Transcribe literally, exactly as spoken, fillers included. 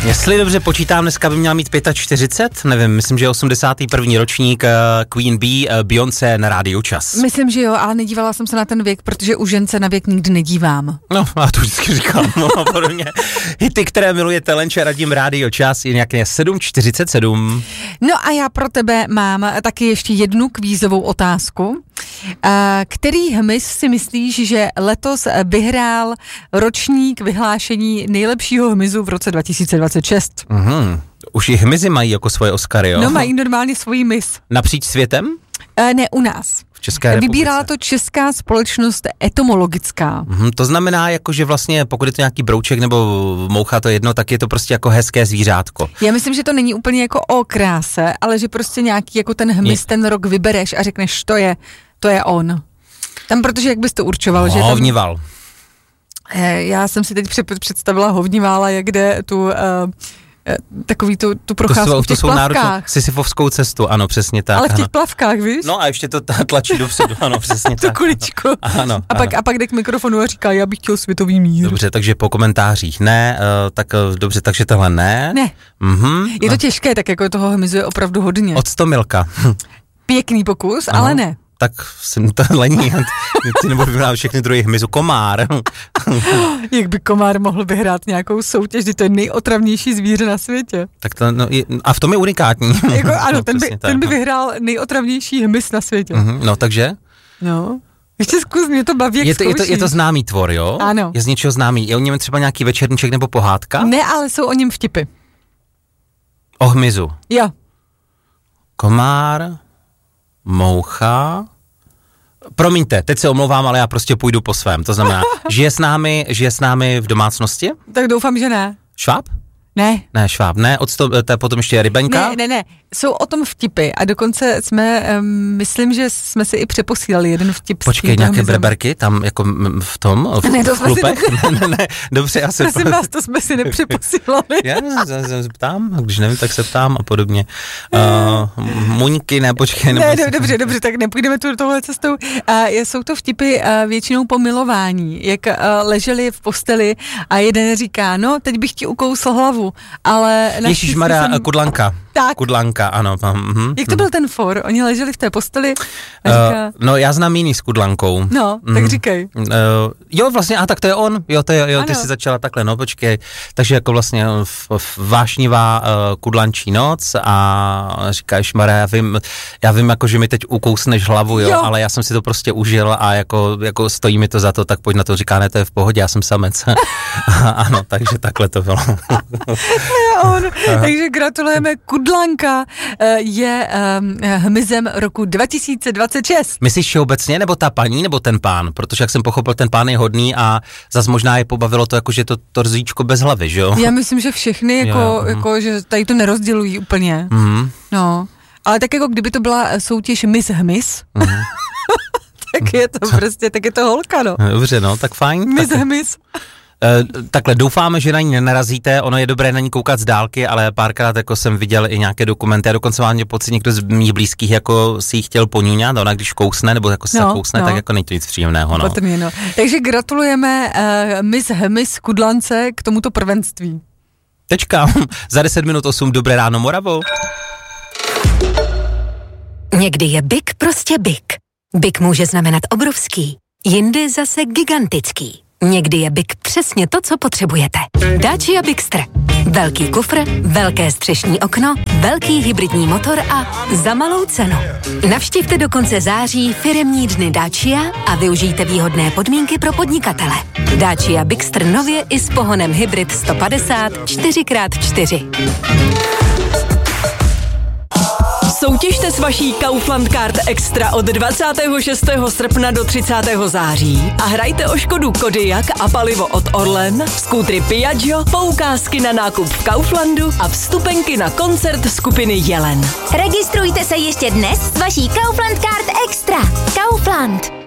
Jestli dobře počítám, dneska by měla mít čtyřicet pět, nevím, myslím, že osmdesátý první ročník uh, Queen Bee, uh, Beyoncé na rádiu Čas. Myslím, že jo, ale nedívala jsem se na ten věk, protože u žen se na věk nikdy nedívám. No, já to vždycky říkám, no a podobně. Hity, které milujete, Lenče, radím rádio Čas, je nějaké sedm čtyřicet sedm. No a já pro tebe mám taky ještě jednu kvízovou otázku. Který hmyz si myslíš, že letos vyhrál ročník vyhlášení nejlepšího hmyzu v roce dva tisíce dvacet šest? Mhm. Už i hmyzy mají jako svoje Oscary, jo? No, mají normálně svůj hmyz. Napříč světem? E, ne, u nás. V České republice. Vybírala to Česká společnost etomologická. Mhm, to znamená, jako, že vlastně pokud je to nějaký brouček nebo moucha, to jedno, tak je to prostě jako hezké zvířátko. Já myslím, že to není úplně jako o kráse, ale že prostě nějaký jako ten hmyz je. ten rok vybereš a řekneš, to je, to je on. Tam, protože jak bys to určoval, že tam... Hovnival. Já jsem si teď představila hovnivála, jak jde tu... Uh, takový tu, tu procházku to v těch to plavkách. Sisyfovskou cestu, ano, přesně tak. Ale v těch ano. plavkách, víš? No a ještě to tlačí dopředu, ano, přesně tu tak. kuličku. Ano, ano, a, pak, a pak jde k mikrofonu a říká, já bych chtěl světový mír. Dobře, takže po komentářích ne, uh, tak uh, dobře, takže tohle ne. Ne. Mhm. Je to těžké, tak jako toho hmyzu je opravdu hodně. Od stomilka. Pěkný pokus, ano. Ale ne. Tak jsem to lení, ty nebo vyhrál všechny druhy hmyzu. Komár. Jak by komár mohl vyhrát nějakou soutěž, že to je nejotravnější zvíře na světě. Tak to, no, je, a v tom je unikátní. Jako, ano, no, ten, by, ten by vyhrál nejotravnější hmyz na světě. Mm-hmm, no, takže? No, ještě zkus, mě to baví, jak je to, je, to, je to známý tvor, jo? Ano. Je z něčeho známý. Je o něm třeba nějaký večerníček nebo pohádka? Ne, ale jsou o něm vtipy. O hmyzu. Jo. Komár, moucha. Promiňte, teď se omlouvám, ale já prostě půjdu po svém. To znamená, žije s námi, žije s námi v domácnosti? Tak doufám, že ne. Šváb? Ne. Ne, šváb, ne, odsto, to je potom ještě rybeňka? Ne, ne, ne, jsou o tom vtipy a dokonce jsme, um, myslím, že jsme si i přeposílali jeden vtip. Počkej, nějaké mizem. Breberky tam jako v tom, v, ne, to v chlupech? Si... ne, ne, ne, dobře, já se... Prosím vás, to jsme si nepřeposílali. Já se ptám, když nevím, tak se ptám a podobně. Uh, muňky, ne, počkej. Ne, ne, dobře, dobře, tak nepůjdeme tu tohle cestou. Uh, jsou to vtipy uh, většinou po milování, jak uh, leželi v posteli a jeden říká, no, teď bych ti ukousl hlavu, ale... Ježišmarja, jsem... Kudlanka. Tak. Kudlanka, ano. Uh-huh. Jak to byl ten for? Oni leželi v té posteli a říká... Uh, no, já znám jiný s Kudlankou. No, tak mm. říkej. Uh, jo, vlastně, a tak to je on. Jo, to je, jo, ty jsi začala takhle, no, počkej. Takže jako vlastně v, v vášnivá uh, kudlančí noc a říkáš, Mara, já vím, já vím, jako, že mi teď ukousneš hlavu, jo, jo, ale já jsem si to prostě užil a jako, jako stojí mi to za to, tak pojď na to. Říká, ne, to je v pohodě, já jsem samec. Ano, takže takhle to bylo. on, takže gratulujeme. Kudlanka je um, hmyzem roku dva tisíce dvacet šest. Myslíš obecně, nebo ta paní, nebo ten pán? Protože jak jsem pochopil, ten pán je hodný a zas možná je pobavilo to, jako, že to torzíčko bez hlavy, že jo? Já myslím, že všechny, jako, jo, jako, že tady to nerozdělují úplně. Mm. No, ale tak jako kdyby to byla soutěž Miss Hmyz, mm. tak je to prostě, tak je to holka, no. Dobře, no, tak fajn. Miss tak... Hmyz. Uh, takhle, doufáme, že na ní nenarazíte, ono je dobré na ní koukat z dálky, ale párkrát jako jsem viděl i nějaké dokumenty a dokonce mám pocit, někdo z mých blízkých jako si ji chtěl poňuňat, ona když kousne, nebo jako se no, kousne, no. tak jako není to nic příjemného, no. Patrně, no. Takže gratulujeme uh, Miss Hmyz Kudlance k tomuto prvenství. Tečka, za deset minut osm, dobré ráno Moravo. Někdy je big prostě big. Big může znamenat obrovský, jindy zase gigantický. Někdy je Big přesně to, co potřebujete. Dacia Bigster. Velký kufr, velké střešní okno, velký hybridní motor a za malou cenu. Navštivte do konce září firemní dny Dacia a využijte výhodné podmínky pro podnikatele. Dacia Bigster nově i s pohonem hybrid sto padesát čtyři krát čtyři. Soutěžte s vaší Kaufland Card Extra od dvacátého šestého srpna do třicátého září a hrajte o Škodu Kodiaq a palivo od Orlen, skútry Piaggio, poukázky na nákup v Kauflandu a vstupenky na koncert skupiny Jelen. Registrujte se ještě dnes s vaší Kaufland Card Extra. Kaufland.